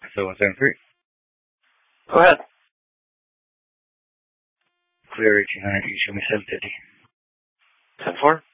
So 173. Go ahead. Clear 1800, you show me 750. 10-4.